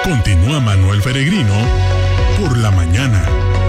Continúa Manuel Peregrino por la mañana.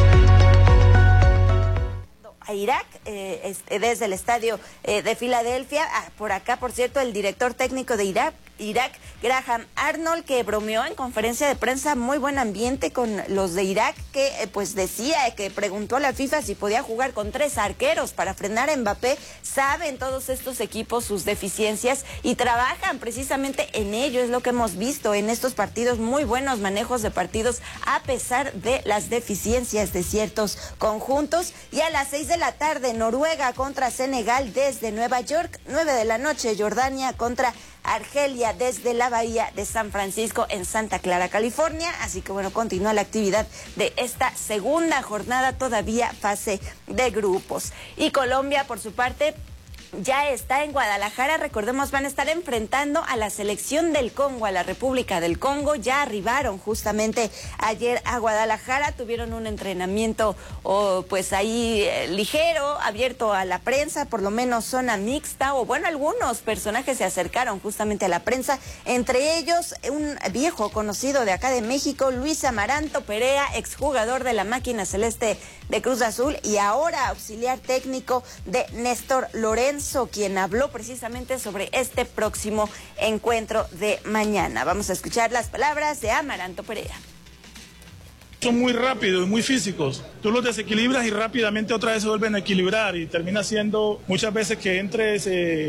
A Irak, desde el estadio de Filadelfia. Por acá, por cierto, el director técnico de Irak, Graham Arnold, que bromeó en conferencia de prensa, muy buen ambiente con los de Irak, que pues decía que preguntó a la FIFA si podía jugar con 3 arqueros para frenar a Mbappé. Saben todos estos equipos sus deficiencias y trabajan precisamente en ello. Es lo que hemos visto en estos partidos, muy buenos manejos de partidos a pesar de las deficiencias de ciertos conjuntos. Y a las 6 de la tarde, Noruega contra Senegal desde Nueva York. 9 de la noche, Jordania contra Argelia desde la bahía de San Francisco en Santa Clara, California. Así que bueno, continúa la actividad de esta segunda jornada, todavía fase de grupos. Y Colombia, por su parte, ya está en Guadalajara. Recordemos, van a estar enfrentando a la selección del Congo, a la República del Congo. Ya arribaron justamente ayer a Guadalajara, tuvieron un entrenamiento pues ahí ligero, abierto a la prensa, por lo menos zona mixta, o bueno, algunos personajes se acercaron justamente a la prensa, entre ellos un viejo conocido de acá de México, Luis Amaranto Perea, exjugador de la máquina celeste de Cruz Azul y ahora auxiliar técnico de Néstor Lorenzo, quien habló precisamente sobre este próximo encuentro de mañana. Vamos a escuchar las palabras de Amaranto Perea. Son muy rápidos, muy físicos. Tú los desequilibras y rápidamente otra vez se vuelven a equilibrar y termina siendo muchas veces que entres,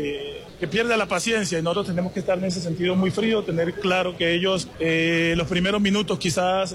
que pierda la paciencia, y nosotros tenemos que estar en ese sentido muy frío, tener claro que ellos los primeros minutos quizás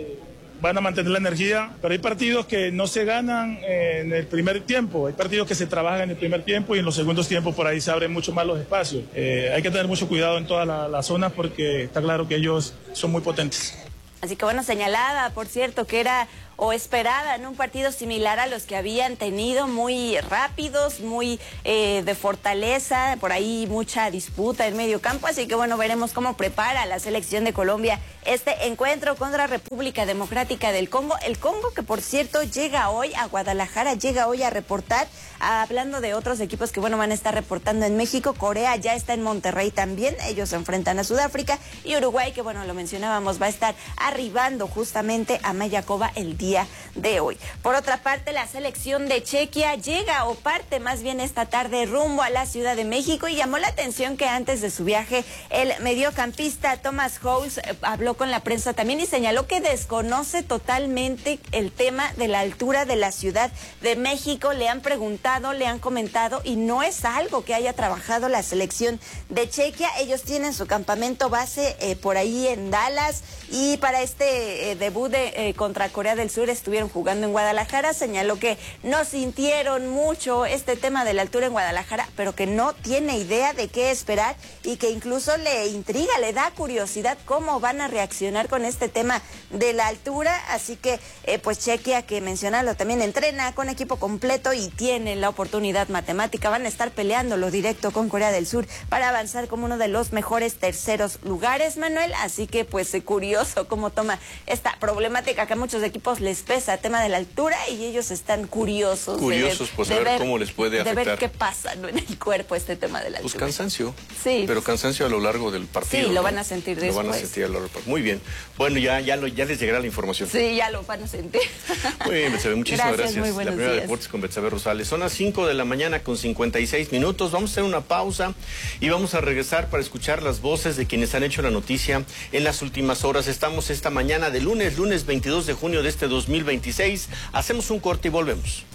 van a mantener la energía, pero hay partidos que no se ganan en el primer tiempo, hay partidos que se trabajan en el primer tiempo y en los segundos tiempos por ahí se abren mucho más los espacios. Hay que tener mucho cuidado en todas las zonas porque está claro que ellos son muy potentes. Así que bueno, señalaba, por cierto, que era o esperaba en un partido similar a los que habían tenido, muy rápidos, muy de fortaleza, por ahí mucha disputa en medio campo, así que bueno, veremos cómo prepara la selección de Colombia este encuentro contra República Democrática del Congo. El Congo, que por cierto llega hoy a Guadalajara, llega hoy a reportar, hablando de otros equipos que bueno van a estar reportando en México. Corea ya está en Monterrey también, ellos se enfrentan a Sudáfrica, y Uruguay, que bueno, lo mencionábamos, va a estar arribando justamente a Mayakoba el día de hoy. Por otra parte, la selección de Chequia llega o parte más bien esta tarde rumbo a la Ciudad de México, y llamó la atención que antes de su viaje el mediocampista Thomas House habló con la prensa también y señaló que desconoce totalmente el tema de la altura de la Ciudad de México. Le han preguntado, le han comentado y no es algo que haya trabajado la selección de Chequia. Ellos tienen su campamento base por ahí en Dallas, y para este debut contra Corea del Sur estuvieron jugando en Guadalajara. Señaló que no sintieron mucho este tema de la altura en Guadalajara, pero que no tiene idea de qué esperar y que incluso le intriga, le da curiosidad cómo van a reaccionar con este tema de la altura. Así que pues Chequia, que mencionarlo también, entrena con equipo completo y tiene la oportunidad matemática. Van a estar peleándolo directo con Corea del Sur para avanzar como uno de los mejores terceros lugares, Manuel. Así que pues curioso cómo toma esta problemática que a muchos equipos les pesa, el tema de la altura, y ellos están curiosos por saber cómo les puede afectar. De ver qué pasa, ¿no?, en el cuerpo este tema de la altura. Pues cansancio. Sí. Pero cansancio a lo largo del partido. Sí, lo ¿no? van a sentir después. Lo van a sentir a lo largo del partido. Muy bien. Bueno, ya les llegará la información. Sí, ya lo van a sentir. Muy bien, Betsabe, muchísimas gracias. Muy buenos la primera días. Deportes con Betsabe Rosales. Son las 5 de la mañana con 56 minutos. Vamos a hacer una pausa y vamos a regresar para escuchar las voces de quienes han hecho la noticia en las últimas horas. Estamos esta mañana de lunes 22 de junio de este 2026. Hacemos un corte y volvemos.